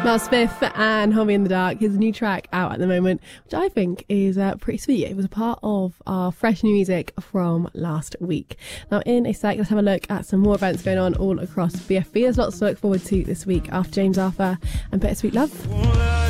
Miles Smith and Hold Me in the Dark, his new track out at the moment, which I think is pretty sweet. It was a part of our fresh new music from last week. Now in a sec, let's have a look at some more events going on all across BFB. There's lots to look forward to this week after James Arthur and Bittersweet Love.